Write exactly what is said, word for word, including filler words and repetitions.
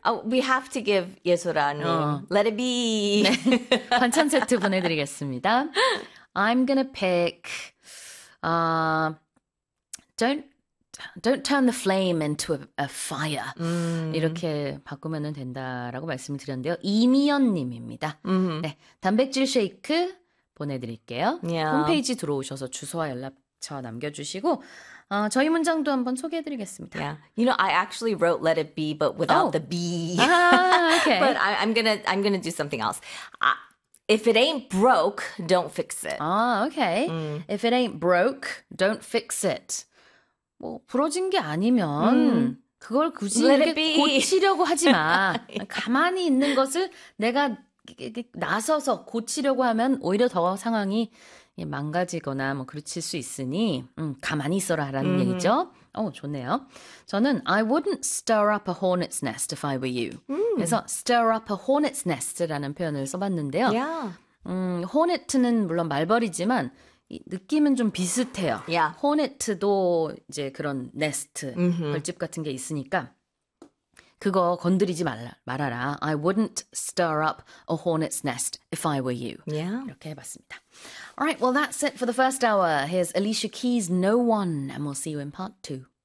Oh, we have to give 예솔아님. 어. Let it be. 네. 반찬 세트 보내드리겠습니다. I'm gonna pick uh, don't Don't turn the flame into a, a fire. 음. 이렇게 바꾸면 된다라고 말씀을 드렸는데요. 이미연 님입니다. Mm-hmm. 네, 단백질 쉐이크 보내드릴게요. Yeah. 홈페이지 들어오셔서 주소와 연락처 남겨주시고 어, 저희 문장도 한번 소개해드리겠습니다. Yeah. You know, I actually wrote "Let it be," but without Oh. the "be." Ah, okay. But I, I'm gonna, I'm gonna do something else. I, if it ain't broke, don't fix it. 아, okay. 음. If it ain't broke, don't fix it. 뭐 부러진 게 아니면 음. 그걸 굳이 Let 이렇게 it be. 고치려고 하지 마. 가만히 있는 것을 내가 나서서 고치려고 하면 오히려 더 상황이 망가지거나 뭐 그르칠 수 있으니 음, 가만히 있어라라는 음. 얘기죠. 어, 좋네요. 저는 I wouldn't stir up a hornet's nest if I were you. 음. 그래서 stir up a hornet's nest라는 표현을 써봤는데요. Yeah. 음, hornet는 물론 말벌이지만 이 느낌은 좀 비슷해요. Yeah. hornet도 이제 그런 네스트, 음흠. 벌집 같은 게 있으니까 그거 건드리지 말라, 말아라. I wouldn't stir up a hornet's nest if I were you. Yeah. 이렇게 해봤습니다. Alright, well that's it for the first hour. Here's Alicia Keys' No One, and we'll see you in part two.